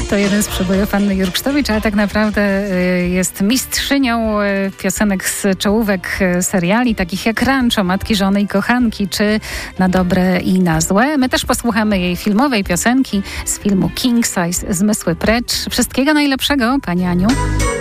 To jeden z przebojów Anny Jurksztowicz, ale tak naprawdę jest mistrzynią piosenek z czołówek seriali, takich jak Rancho, Matki, Żony i Kochanki, czy Na dobre i na złe. My też posłuchamy jej filmowej piosenki z filmu King Size, Zmysły precz. Wszystkiego najlepszego, Pani Aniu.